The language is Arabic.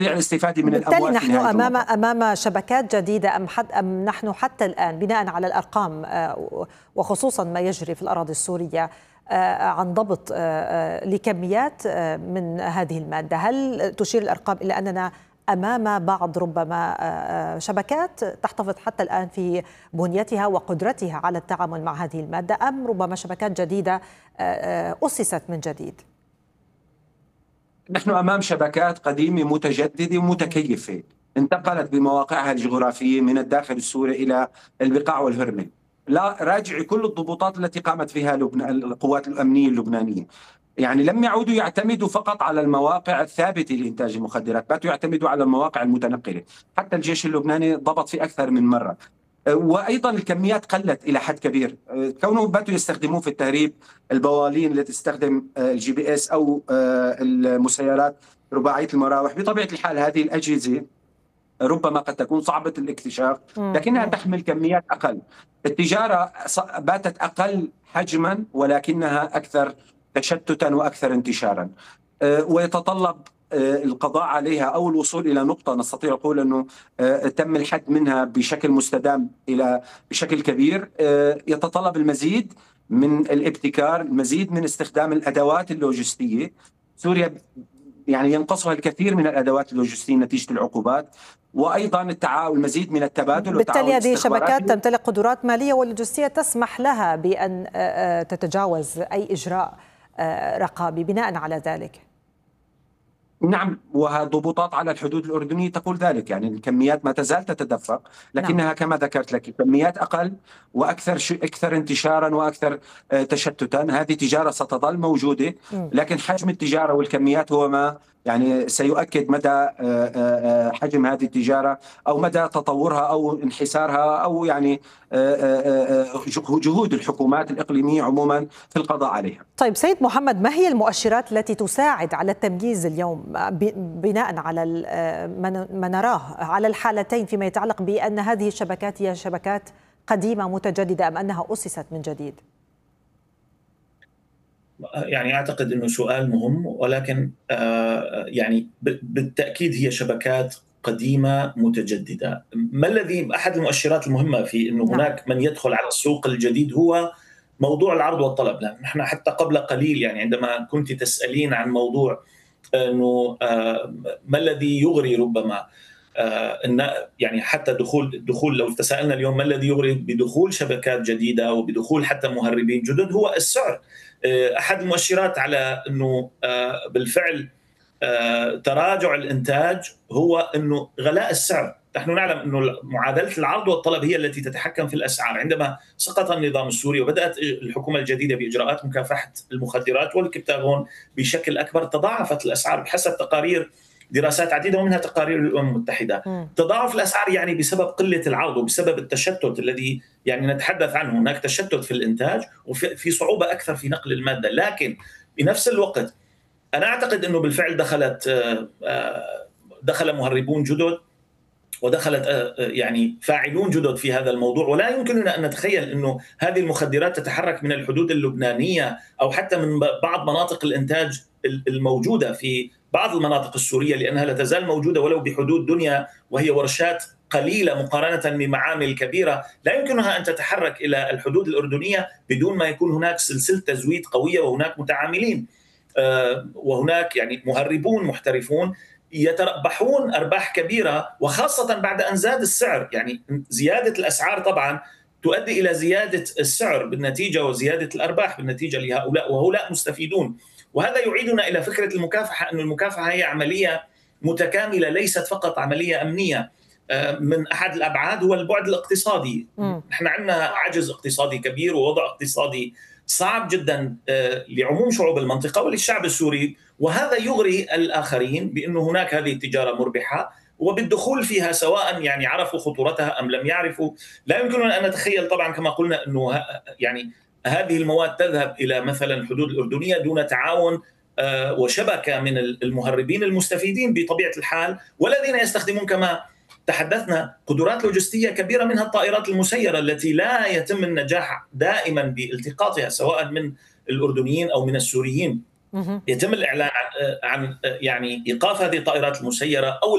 الاستفادة من بالتالي الأموال. نحن أمام شبكات جديدة أم نحن حتى الآن بناء على الأرقام وخصوصا ما يجري في الأراضي السورية عن ضبط لكميات من هذه المادة؟ هل تشير الأرقام إلى أننا أمام بعض ربما شبكات تحتفظ حتى الآن في بنيتها وقدرتها على التعامل مع هذه المادة، أم ربما شبكات جديدة أسست من جديد؟ نحن أمام شبكات قديمة متجددة ومتكيفة، انتقلت بمواقعها الجغرافية من الداخل السوري إلى البقاع والهرمل. لا راجع كل الضبوطات التي قامت فيها القوات الأمنية اللبنانية. يعني لم يعودوا يعتمدوا فقط على المواقع الثابتة لإنتاج المخدرات، باتوا يعتمدوا على المواقع المتنقلة. حتى الجيش اللبناني ضبط في أكثر من مرة. وايضا الكميات قلت الى حد كبير، كونهم باتوا يستخدمون في التهريب البوالين التي تستخدم الجي بي اس او المسيرات رباعيه المراوح. بطبيعه الحال هذه الاجهزه ربما قد تكون صعبه الاكتشاف، لكنها تحمل كميات اقل. التجاره باتت اقل حجما ولكنها اكثر تشتتا واكثر انتشارا، ويتطلب القضاء عليها أو الوصول إلى نقطة نستطيع نقول أنه تم الحد منها بشكل مستدام إلى بشكل كبير. يتطلب المزيد من الابتكار، المزيد من استخدام الأدوات اللوجستية. سوريا يعني ينقصها الكثير من الأدوات اللوجستية نتيجة العقوبات، وأيضا التعاون، المزيد من التبادل والتعاون. بالتالي هذه الشبكات تمتلك قدرات مالية ولوجستية تسمح لها بأن تتجاوز أي إجراء رقابي بناء على ذلك. نعم، وضبوطات على الحدود الأردنية تقول ذلك. يعني الكميات ما تزال تتدفق، لكنها نعم. كما ذكرت لك كميات أقل أكثر انتشارا وأكثر تشتتا. هذه تجارة ستظل موجودة، لكن حجم التجارة والكميات هو ما يعني سيؤكد مدى حجم هذه التجارة أو مدى تطورها أو انحسارها أو يعني جهود الحكومات الإقليمية عموما في القضاء عليها. طيب سيد محمد، ما هي المؤشرات التي تساعد على التمييز اليوم بناء على ما نراه على الحالتين فيما يتعلق بأن هذه الشبكات هي شبكات قديمة متجددة أم أنها أسست من جديد؟ يعني أعتقد أنه سؤال مهم، ولكن يعني بالتأكيد هي شبكات قديمة متجددة. ما الذي أحد المؤشرات المهمة في أنه هناك من يدخل على السوق الجديد هو موضوع العرض والطلب. لأن نحن حتى قبل قليل يعني عندما كنت تسألين عن موضوع أنه ما الذي يغري ربما إن يعني حتى دخول لو تساءلنا اليوم ما الذي يغري بدخول شبكات جديدة وبدخول حتى مهربين جدد، هو السعر. أحد المؤشرات على أنه بالفعل تراجع الإنتاج هو أنه غلاء السعر. نحن نعلم أنه معادلة العرض والطلب هي التي تتحكم في الأسعار. عندما سقط النظام السوري وبدأت الحكومة الجديدة بإجراءات مكافحة المخدرات والكبتاغون بشكل أكبر، تضاعفت الأسعار بحسب تقارير دراسات عديدة ومنها تقارير الأمم المتحدة. تضاعف الأسعار يعني بسبب قلة العرض وبسبب التشتت الذي يعني نتحدث عنه. هناك تشتت في الإنتاج وفي صعوبة أكثر في نقل المادة. لكن بنفس الوقت أنا أعتقد أنه بالفعل دخل مهربون جدد ودخلت يعني فاعلون جدد في هذا الموضوع، ولا يمكننا أن نتخيل أنه هذه المخدرات تتحرك من الحدود اللبنانية أو حتى من بعض مناطق الإنتاج الموجودة في بعض المناطق السورية، لأنها لا تزال موجودة ولو بحدود دنيا، وهي ورشات قليلة مقارنة بمعامل كبيرة. لا يمكنها أن تتحرك إلى الحدود الأردنية بدون ما يكون هناك سلسلة تزويد قوية وهناك متعاملين وهناك يعني مهربون محترفون يتربحون أرباح كبيرة، وخاصة بعد أن زاد السعر. يعني زيادة الأسعار طبعا تؤدي إلى زيادة السعر بالنتيجة وزيادة الأرباح بالنتيجة لهؤلاء، وهؤلاء مستفيدون. وهذا يعيدنا إلى فكرة المكافحة، أن المكافحة هي عملية متكاملة ليست فقط عملية أمنية. من أحد الأبعاد هو البعد الاقتصادي. نحن عندنا عجز اقتصادي كبير ووضع اقتصادي صعب جدا لعموم شعوب المنطقة وللشعب السوري، وهذا يغري الآخرين بأنه هناك هذه التجارة مربحة وبالدخول فيها سواء يعني عرفوا خطورتها أم لم يعرفوا. لا يمكننا أن نتخيل طبعا كما قلنا أنه يعني هذه المواد تذهب إلى مثلا الحدود الأردنية دون تعاون وشبكة من المهربين المستفيدين بطبيعة الحال، والذين يستخدمون كما تحدثنا قدرات لوجستية كبيرة، منها الطائرات المسيرة التي لا يتم النجاح دائما بالتقاطها سواء من الأردنيين أو من السوريين. يتم الإعلان عن يعني إيقاف هذه الطائرات المسيرة أو